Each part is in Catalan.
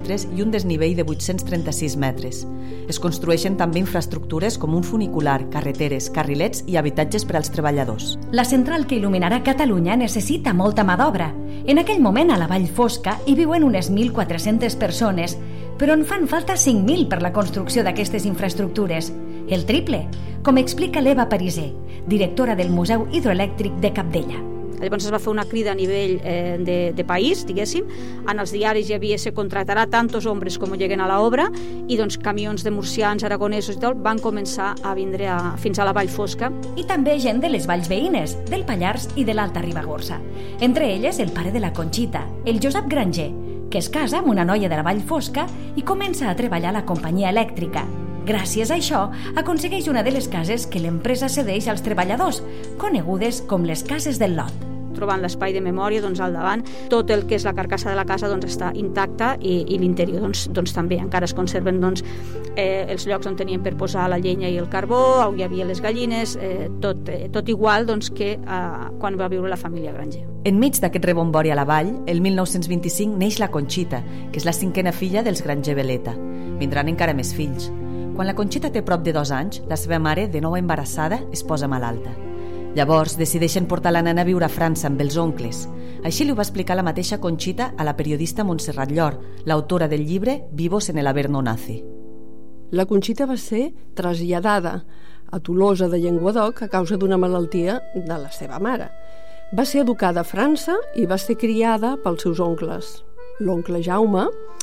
metres i un desnivell de 836 metres. Es construeixen també infraestructures com un funicular, carreteres, carrilets i habitatges per als treballadors. La central que il·luminarà Catalunya necessita molta mà d'obra. En aquell moment, a la Vall Fosca, hi viuen unes 1.400 persones, però en fan falta 5.000 per la construcció d'aquestes infraestructures. El triple, com explica l'Eva Pariser, directora del Museu Hidroelèctric de Cabdella. Llavors es va fer una crida a nivell de país, diguéssim. En els diaris hi havia se contratarà tantos hombres com lleguen a l'obra i doncs camions de murcians, aragonesos i tal van començar a vindre fins a la Vall Fosca. I també gent de les valls veïnes, del Pallars i de l'Alta Ribagorça. Entre elles el pare de la Conxita, el Josep Granger, que es casa amb una noia de la Vall Fosca i comença a treballar a la companyia elèctrica. Gràcies a això, aconsegueix una de les cases que l'empresa cedeix als treballadors, conegudes com les cases del lot. Trobant l'espai de memòria al davant, tot el que és la carcassa de la casa està intacta i l'interior també. Encara es conserven els llocs on tenien per posar la llenya i el carbó, on hi havia les gallines, tot igual que quan va viure la família Granger. Enmig d'aquest rebombori a la vall, el 1925 neix la Conxita, que és la 5a filla dels Granger Veleta. Vindran encara més fills. Quan la Conxita té prop de 2 anys, la seva mare, de nou embarassada, es posa malalta. Llavors decideixen portar la nena a viure a França amb els oncles. Així li ho va explicar la mateixa Conxita a la periodista Montserrat Llor, l'autora del llibre Vivos en el Averno Nazi. La Conxita va ser traslladada a Tolosa de Llenguadoc a causa d'una malaltia de la seva mare. Va ser educada a França i va ser criada pels seus oncles, l'oncle Jaume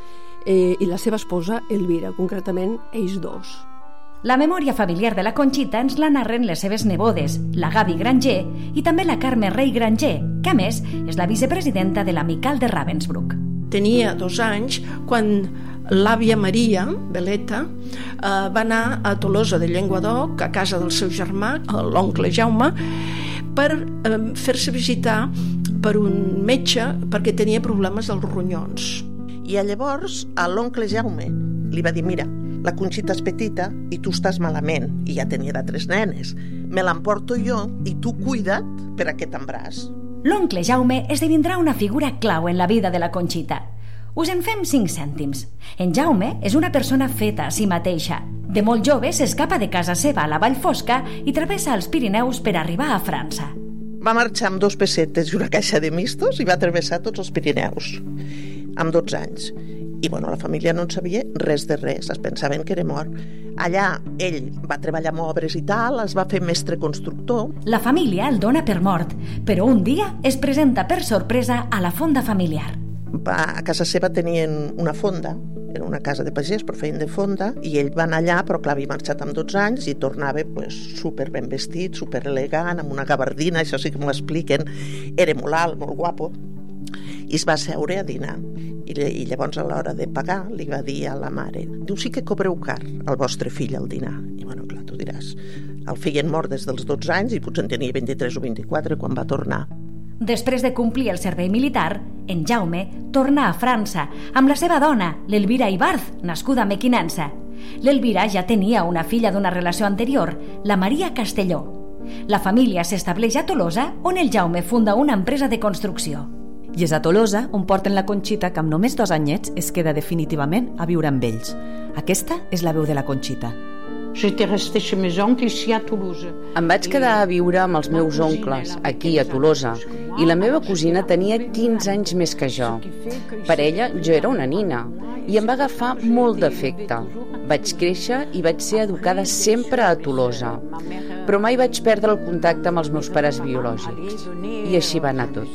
i la seva esposa Elvira, concretament ells dos. La memòria familiar de la Conxita ens la narren les seves nebodes, la Gavi Granger i també la Carme Rey Granger, que a més és la vicepresidenta de l'Amical de Ravensbrück. Tenia 2 anys quan l'àvia Maria Veleta va anar a Tolosa de Llenguadoc, a casa del seu germà, l'oncle Jaume, per fer-se visitar per un metge perquè tenia problemes dels ronyons. I llavors l'oncle Jaume li va dir: mira, la Conxita és petita i tu estàs malament, i ja tenia de 3 nenes. Me l'emporto jo i tu cuida't per aquest embràs. L'oncle Jaume esdevindrà una figura clau en la vida de la Conxita. Us en fem 5 cèntims. En Jaume és una persona feta a si mateixa. De molt jove s'escapa de casa seva a la Vall Fosca i travessa els Pirineus per arribar a França. Va marxar amb 2 pessetes i una caixa de mistos i va travessar tots els Pirineus, amb 12 anys. I la família no en sabia res de res, es pensaven que era mort. Allà ell va treballar amb obres i tal, es va fer mestre constructor. La família el dona per mort, però un dia es presenta per sorpresa a la fonda familiar. A casa seva tenien una fonda, era una casa de pagès, però feien de fonda, i ell va anar allà, però clar, havia marxat amb 12 anys i tornava super ben vestit, super elegant, amb una gabardina, això sí que m'ho expliquen, era molt alt, molt guapo, i es va seure a dinar. I llavors a l'hora de pagar li va dir a la mare: diu, sí que cobreu car al vostre fill al dinar. I clar, tu diràs, el feien mort des dels 12 anys i potser en tenia 23 o 24 quan va tornar. Després de complir el servei militar, en Jaume torna a França amb la seva dona, l'Elvira Ibarz, nascuda a Mequinensa. L'Elvira ja tenia una filla d'una relació anterior, la Maria Castelló. La família s'estableix a Tolosa, on el Jaume funda una empresa de construcció. I és a Tolosa on porten la Conxita, que amb només 2 anyets es queda definitivament a viure amb ells. Aquesta és la veu de la Conxita. Em vaig quedar a viure amb els meus oncles, aquí a Tolosa, i la meva cosina tenia 15 anys més que jo. Per ella jo era una nina, i em va agafar molt d'afecte. Vaig créixer i vaig ser educada sempre a Tolosa, però mai vaig perdre el contacte amb els meus pares biològics. I així va anar tot.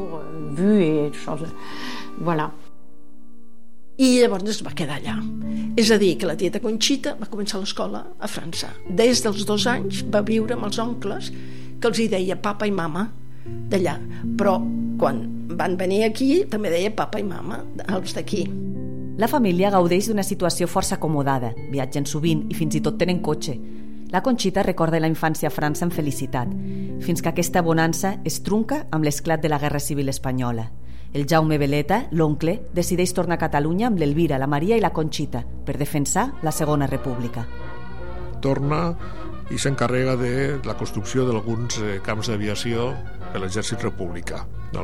I llavors es va quedar allà. És a dir, que la tieta Conxita va començar l'escola a França. Des dels 2 anys va viure amb els oncles, que els hi deia papa i mama d'allà. Però quan van venir aquí també deia papa i mama, els d'aquí. La família gaudeix d'una situació força acomodada, viatgen sovint i fins i tot tenen cotxe. La Conxita recorda la infància a França amb felicitat, fins que aquesta bonança es trunca amb l'esclat de la Guerra Civil Espanyola. El Jaume Veleta, l'oncle, decideix tornar a Catalunya amb l'Elvira, la Maria i la Conxita per defensar la Segona República. Torna i s'encarrega de la construcció d'alguns camps d'aviació per l'exèrcit republicà. El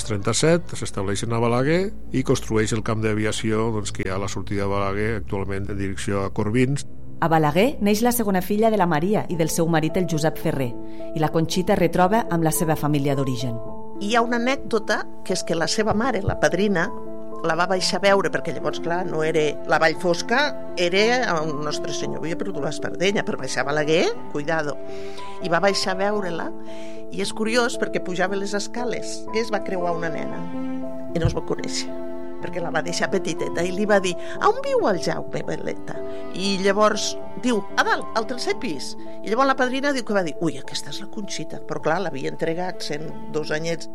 1937 s'estableixen a Balaguer i construeix el camp d'aviació que hi ha a la sortida de Balaguer, actualment en direcció a Corbins. A Balaguer neix la segona filla de la Maria i del seu marit, el Josep Ferrer, i la Conxita es retroba amb la seva família d'origen. Hi ha una anècdota, que és que la seva mare, la padrina, la va baixar a veure, perquè llavors, clar, no era la Vall Fosca, era el Nostre Senyor, havia perdut l'Espardenya, per baixar a Balaguer, cuidado. I va baixar a veure-la, i és curiós perquè pujava les escales, que es va creuar una nena, i no es va conèixer, perquè la va deixar petiteta, i li va dir, on viu el Jaume Veleta? I llavors diu, a dalt, al tercer pis. I llavors la padrina diu que va dir, ui, aquesta és la Conxita, però clar, l'havia entregat sent 2 anyets.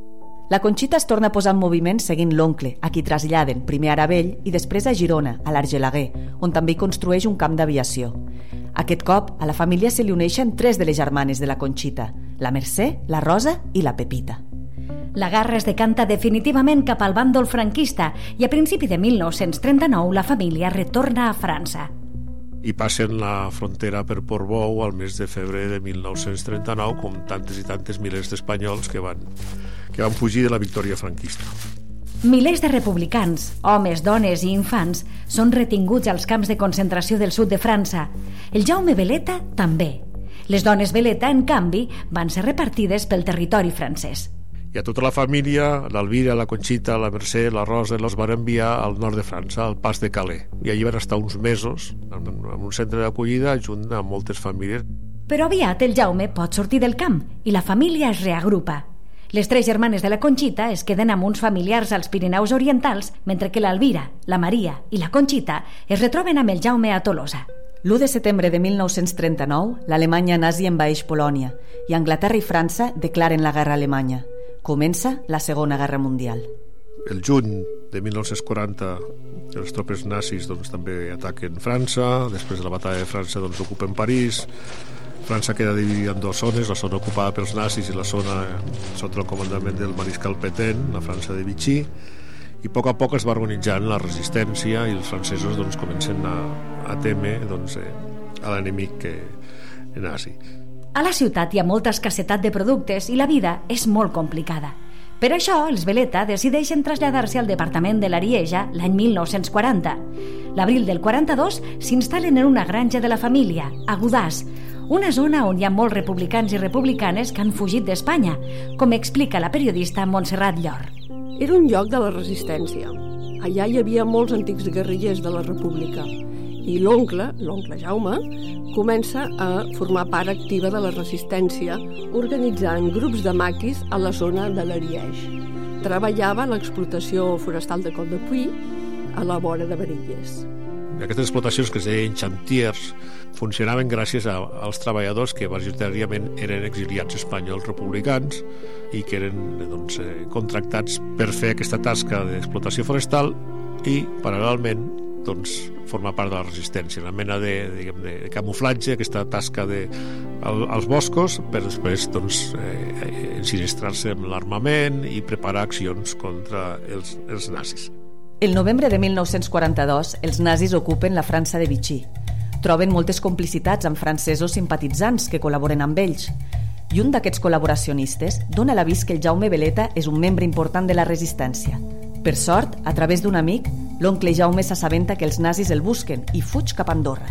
La Conxita es torna a posar en moviment seguint l'oncle, a qui traslladen primer a Aravell i després a Girona, a l'Argelaguer, on també hi construeix un camp d'aviació. Aquest cop, a la família se li uneixen 3 de les germanes de la Conxita, la Mercè, la Rosa i la Pepita. La guerra es decanta definitivament cap al bàndol franquista i a principi de 1939 la família retorna a França. I passen la frontera per Portbou al mes de febrer de 1939, com tantes i tantes milers d'espanyols que van fugir de la victòria franquista. Milers de republicans, homes, dones i infants, són retinguts als camps de concentració del sud de França. El Jaume Veleta també. Les dones Veleta, en canvi, van ser repartides pel territori francès. I a tota la família, l'Alvira, la Conxita, la Mercè, la Rosa, els van enviar al nord de França, al Pas de Calais. I allí van estar uns mesos en un centre d'acollida junt amb moltes famílies. Però aviat el Jaume pot sortir del camp i la família es reagrupa. Les 3 germanes de la Conxita es queden amb uns familiars als Pirineus Orientals, mentre que l'Alvira, la Maria i la Conxita es retroben amb el Jaume a Tolosa. L'1 de setembre de 1939, l'Alemanya nazi envaeix Polònia i Anglaterra i França declaren la guerra alemanya. Comença la Segona Guerra Mundial. El juny de 1940 les tropes nazis també ataquen França, després de la batalla de França ocupen París. França queda dividida en 2 zones, la zona ocupada pels nazis i la zona sota el comandament del mariscal Pétain, la França de Vichy, i a poc es va organitzant la resistència i els francesos comencen a témer a l'enemic nazi. A la ciutat hi ha molta escassetat de productes i la vida és molt complicada. Per això, els Veleta decideixen traslladar-se al departament de l'Arieja l'any 1940. L'abril del 42 s'instal·len en una granja de la família, a Godàs, una zona on hi ha molts republicans i republicanes que han fugit d'Espanya, com explica la periodista Montserrat Llor. Era un lloc de la resistència. Allà hi havia molts antics guerrillers de la República i l'oncle Jaume, comença a formar part activa de la resistència, organitzant grups de maquis a la zona de l'Ariège. Treballava a l'explotació forestal de Col de Puy, a la vora de Varilles. Aquestes explotacions, que es deien xantiers, funcionaven gràcies als treballadors que majoritàriament eren exiliats espanyols republicans i que eren contractats per fer aquesta tasca d'explotació forestal i, paral·lelment, formar part de la resistència, una mena de camuflatge, aquesta tasca als boscos, per després ensinistrar-se amb l'armament i preparar accions contra els nazis. El novembre de 1942, els nazis ocupen la França de Vichy. Troben moltes complicitats amb francesos simpatitzants que col·laboren amb ells. I un d'aquests col·laboracionistes dona l'avís que el Jaume Veleta és un membre important de la resistència. Per sort, a través d'un amic, l'oncle Jaume s'assabenta que els nazis el busquen i fuig cap a Andorra.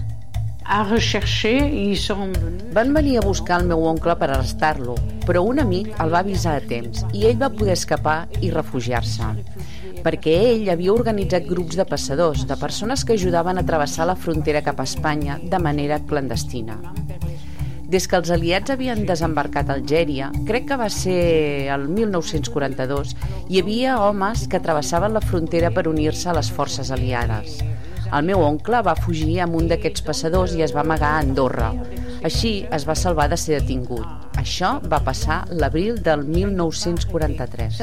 Van venir a buscar el meu oncle per arrestar-lo, però un amic el va avisar a temps i ell va poder escapar i refugiar-se, perquè ell havia organitzat grups de passadors, de persones que ajudaven a travessar la frontera cap a Espanya de manera clandestina. Des que els aliats havien desembarcat a Algèria, crec que va ser el 1942, hi havia homes que travessaven la frontera per unir-se a les forces aliades. El meu oncle va fugir amb un d'aquests passadors i es va amagar a Andorra. Així es va salvar de ser detingut. Això va passar l'abril del 1943.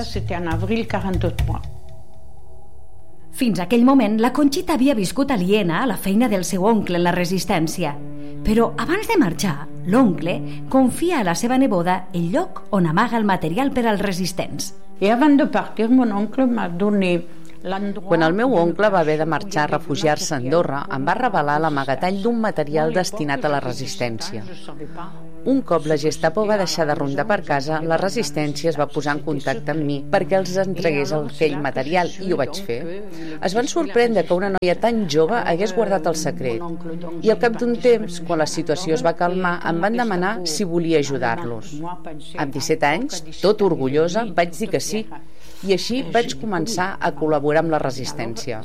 Fins aquell moment, la Conxita havia viscut aliena a la feina del seu oncle en la resistència. Però abans de marxar, l'oncle confia a la seva neboda el lloc on amaga el material per als resistents. Et avant de partir, mon oncle m'a donné Quan el meu oncle va haver de marxar a refugiar-se a Andorra, em va revelar l'amagatall d'un material destinat a la resistència. Un cop la Gestapo va deixar de rondar per casa, la resistència es va posar en contacte amb mi perquè els entregués aquell material, i ho vaig fer. Es van sorprendre que una noia tan jove hagués guardat el secret, i al cap d'un temps, quan la situació es va calmar, em van demanar si volia ajudar-los. Amb 17 anys, tot orgullosa, vaig dir que sí, i així vaig començar a col·laborar amb la resistència.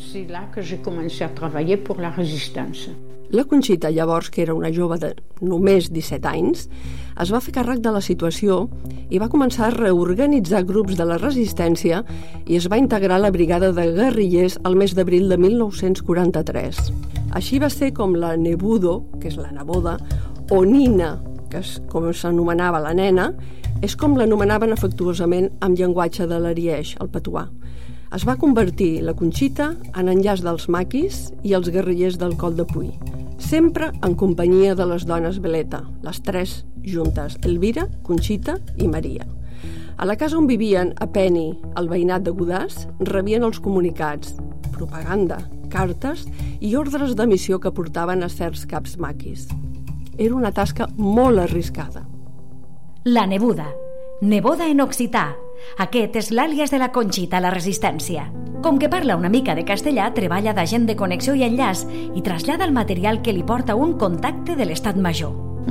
La Conxita, llavors, que era una jove de només 17 anys, es va fer càrrec de la situació i va començar a reorganitzar grups de la resistència i es va integrar a la brigada de guerrillers al mes d'abril de 1943. Així va ser com la Nebudo, que és la neboda, o Nina, que és com s'anomenava la nena, és com l'anomenaven afectuosament amb llenguatge de l'Ariège, el patuà. Es va convertir la Conxita en enllaç dels maquis i els guerrillers del Col de Puy, sempre en companyia de les dones Veleta, les tres juntes, Elvira, Conxita i Maria. A la casa on vivien a Peni, el veïnat de Godàs, rebien els comunicats, propaganda, cartes i ordres de missió que portaven a certs caps maquis. Era una tasca molt arriscada. La Nebuda, neboda en occità. Aquest és l'àlies de la Conxita a la resistència. Com que parla una mica de castellà, treballa d'agent de connexió i enllaç i trasllada el material que li porta un contacte de l'Estat Major.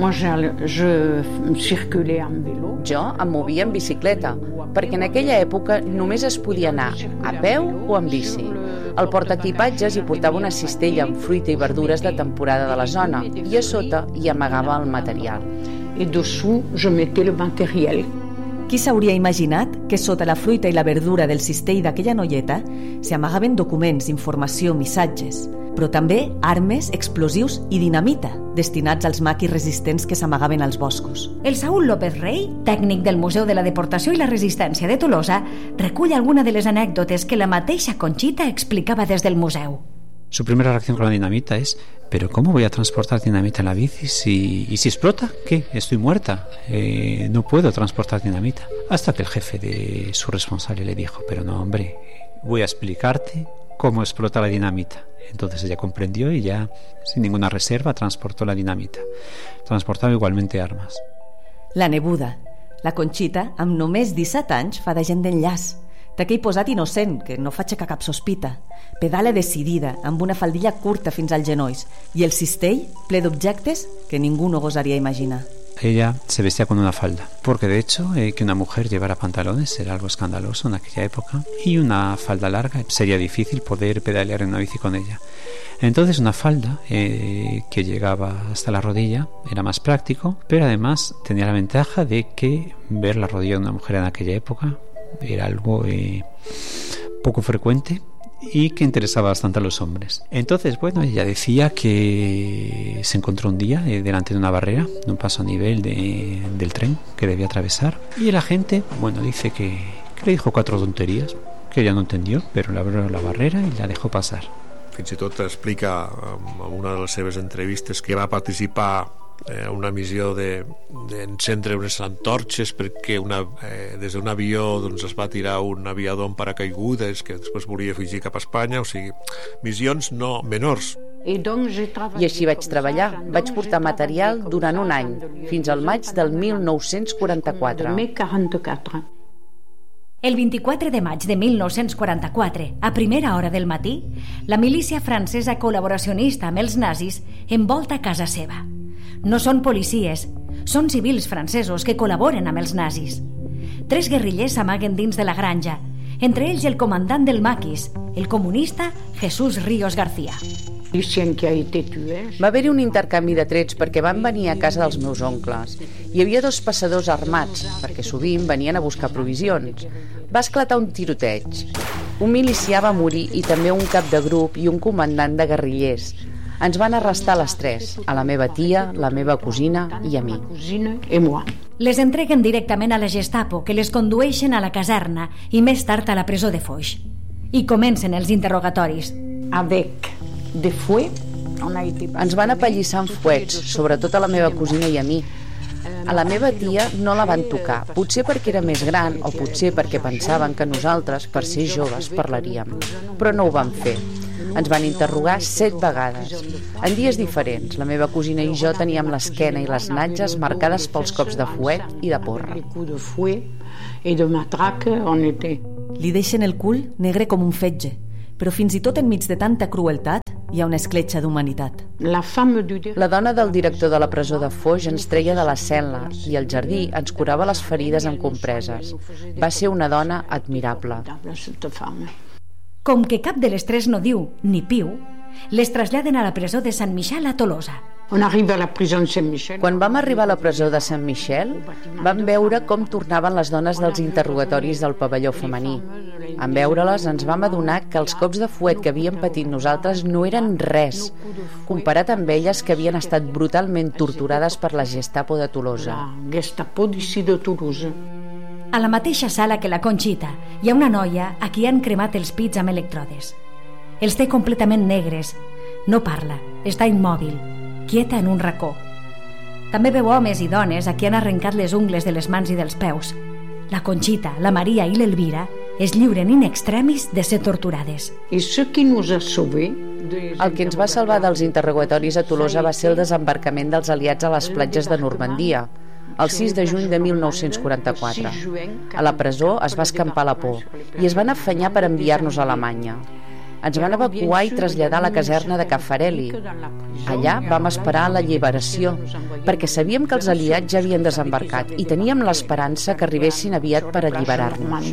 Jo em movia en bicicleta, perquè en aquella època només es podia anar a peu o en bici. Al portaequipatges hi portava una cistella amb fruita i verdures de temporada de la zona i a sota hi amagava el material. Et dessous, je mettais le matériel. Qui s'hauria imaginat que sota la fruita i la verdura del cistell d'aquella noieta s'hi amagaven documents, informació, missatges, però també armes, explosius i dinamita destinats als maquis resistents que s'amagaven als boscos. El Saúl López Rey, tècnic del Museu de la Deportació i la Resistència de Tolosa, recull alguna de les anècdotes que la mateixa Conxita explicava des del museu. Su primera reacción con la dinamita es: ¿pero cómo voy a transportar dinamita en la bici? ¿Y si explota? ¿Qué? Estoy muerta. No puedo transportar dinamita. Hasta que el jefe de su responsable le dijo: pero no, hombre, voy a explicarte cómo explota la dinamita. Entonces ella comprendió y ya, sin ninguna reserva, transportó la dinamita. Transportaba igualmente armas. La Nebuda. La Conxita, amb només 17 anys, fa d'agent d'enllaç. D'aquell posat innocent, que no fa aixecar cap sospita. Pedala decidida, amb una faldilla curta fins als genolls, i el cistell ple d'objectes que ningú no gosaria imaginar. Ella se vestía con una falda, porque de hecho que una mujer llevara pantalones era algo escandaloso en aquella época, y una falda larga sería difícil poder pedalear en una bici con ella. Entonces una falda que llegaba hasta la rodilla era más práctico, pero además tenía la ventaja de que ver la rodilla de una mujer en aquella época era algo poco frecuente y que interesaba bastante a los hombres. Entonces, bueno, ella decía que se encontró un día delante de una barrera, de un paso a nivel del tren que debía atravesar, y la gente, bueno, dice que le dijo 4 tonterías que ella no entendió, pero le abrió la barrera y la dejó pasar. Fins i tot explica en una de les seves entrevistes que va participar en una missió d'encendre unes antorxes perquè des d'un avió doncs, es va tirar un aviador en paracaigudes que després volia fugir cap a Espanya, o sigui, missions no menors. I així vaig treballar. Vaig portar material durant un any, fins al maig del 1944. El 24 de maig de 1944, a primera hora del matí, la milícia francesa col·laboracionista amb els nazis envolta casa seva. No són policies, són civils francesos que col·laboren amb els nazis. 3 guerrillers s'amaguen dins de la granja, entre ells el comandant del maquis, el comunista Jesús Ríos García. Va haver-hi un intercanvi de trets perquè van venir a casa dels meus oncles. Hi havia 2 passadors armats, perquè sovint venien a buscar provisions. Va esclatar un tiroteig. Un milicià va morir i també un cap de grup i un comandant de guerrillers. Ens van arrestar les 3, a la meva tia, la meva cosina i a mi. Les entreguen directament a la Gestapo, que les condueixen a la caserna i més tard a la presó de Foix. I comencen els interrogatoris. Ens van apallissar amb fuets, sobretot a la meva cosina i a mi. A la meva tia no la van tocar, potser perquè era més gran o potser perquè pensaven que nosaltres, per ser joves, parlaríem. Però no ho van fer. Ens van interrogar 7 vegades. En dies diferents, la meva cosina i jo teníem l'esquena i les natges marcades pels cops de fuet i de porra. Li deixen el cul negre com un fetge, però fins i tot enmig de tanta crueltat hi ha una escletxa d'humanitat. La dona del director de la presó de Foix ens treia de la cel·la i al jardí ens curava les ferides amb compreses. Va ser una dona admirable. Com que cap de les 3 no diu ni piu, les traslladen a la presó de Sant Michel a Tolosa. Quan vam arribar a la presó de Sant Michel, vam veure com tornaven les dones dels interrogatoris del pavelló femení. En veure-les ens vam adonar que els cops de fuet que havíem patit nosaltres no eren res, comparat amb elles que havien estat brutalment torturades per la Gestapo de Tolosa. A la mateixa sala que la Conxita hi ha una noia a qui han cremat els pits amb electrodes. Els té completament negres, no parla, està immòbil, quieta en un racó. També veu homes i dones a qui han arrencat les ungles de les mans i dels peus. La Conxita, la Maria i l'Elvira es lliuren in extremis de ser torturades. El que ens va salvar dels interrogatoris a Tolosa va ser el desembarcament dels aliats a les platges de Normandia, el 6 de juny de 1944. A la presó es va escampar la por i es van afanyar per enviar-nos a Alemanya. Ens van evacuar i traslladar a la caserna de Caffarelli. Allà vam esperar la alliberació, perquè sabíem que els aliats ja havien desembarcat i teníem l'esperança que arribessin aviat per alliberar-nos.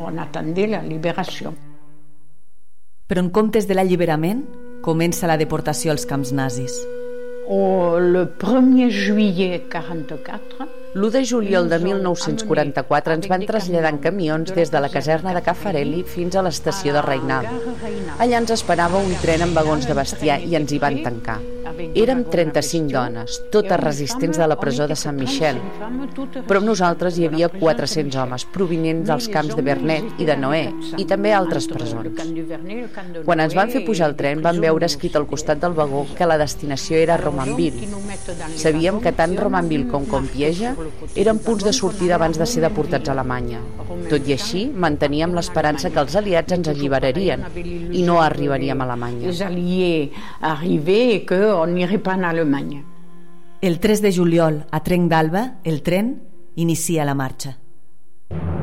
Però en comptes de l'alliberament, comença la deportació als camps nazis. Le 1er juillet 44, l'1 de juliol de 1944 ens van traslladar en camions des de la caserna de Caffarelli fins a l'estació de Reinal. Allà ens esperava un tren amb vagons de bestiar i ens hi van tancar. Érem 35 dones, totes resistents de la presó de Sant Michel, però amb nosaltres hi havia 400 homes provinents dels camps de Vernet i de Noé i també altres presons. Quan ens van fer pujar al tren vam veure escrit al costat del vagó que la destinació era Romanville. Sabíem que tant Romanville com Compiègne eren punts de sortida abans de ser deportats a Alemanya. Tot i així, manteníem l'esperança que els aliats ens alliberarien i no arribaríem a Alemanya. El 3 de juliol, a Trenc d'Alba, el tren inicia la marxa.